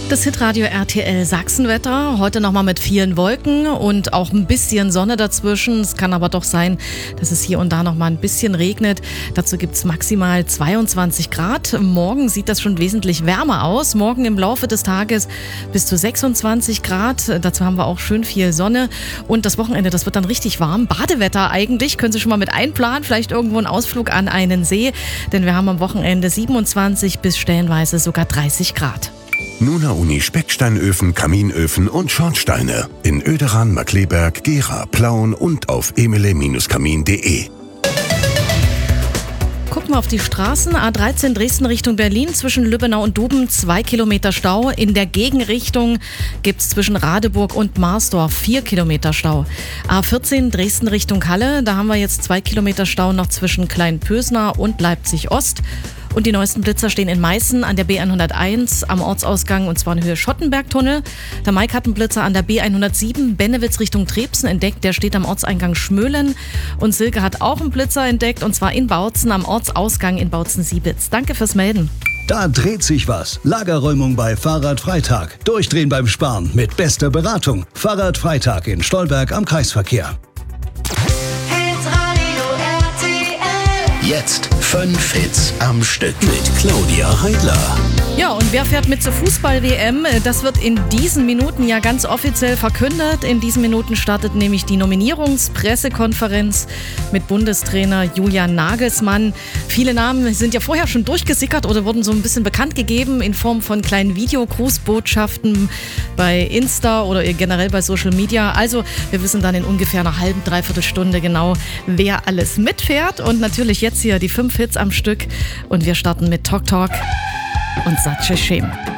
Das Hitradio RTL Sachsenwetter, heute nochmal mit vielen Wolken und auch ein bisschen Sonne dazwischen. Es kann aber doch sein, dass es hier und da nochmal ein bisschen regnet. Dazu gibt es maximal 22 Grad. Morgen sieht das schon wesentlich wärmer aus. Morgen im Laufe des Tages bis zu 26 Grad. Dazu haben wir auch schön viel Sonne. Und das Wochenende, das wird dann richtig warm. Badewetter eigentlich, können Sie schon mal mit einplanen. Vielleicht irgendwo einen Ausflug an einen See. Denn wir haben am Wochenende 27 bis stellenweise sogar 30 Grad. Nuna Uni Specksteinöfen, Kaminöfen und Schornsteine in Oederan, Markkleeberg, Gera, Plauen und auf emele-kamin.de. Gucken wir auf die Straßen. A13 Dresden Richtung Berlin zwischen Lübbenau und Duben 2 Kilometer Stau. In der Gegenrichtung gibt es zwischen Radeburg und Marsdorf 4 Kilometer Stau. A14 Dresden Richtung Halle, da haben wir jetzt 2 Kilometer Stau noch zwischen Kleinpösnar und Leipzig Ost. Und die neuesten Blitzer stehen in Meißen an der B101 am Ortsausgang und zwar in Höhe Schottenbergtunnel. Der Mike hat einen Blitzer an der B107 Bennewitz Richtung Trebsen entdeckt. Der steht am Ortseingang Schmölen. Und Silke hat auch einen Blitzer entdeckt und zwar in Bautzen am Ortsausgang in Bautzen-Siebitz. Danke fürs Melden. Da dreht sich was. Lagerräumung bei Fahrradfreitag. Durchdrehen beim Sparen mit bester Beratung. Fahrradfreitag in Stolberg am Kreisverkehr. Jetzt 5 Hits am Stück mit Claudia Heidler. Ja, und wer fährt mit zur Fußball-WM? Das wird in diesen Minuten ja ganz offiziell verkündet. In diesen Minuten startet nämlich die Nominierungspressekonferenz mit Bundestrainer Julian Nagelsmann. Viele Namen sind ja vorher schon durchgesickert oder wurden so ein bisschen bekannt gegeben in Form von kleinen Videogrußbotschaften bei Insta oder generell bei Social Media. Also wir wissen dann in ungefähr einer halben, dreiviertel Stunde genau, wer alles mitfährt. Und natürlich jetzt hier die 5 Hits am Stück. Und wir starten mit Tok Tok und Such a Shame.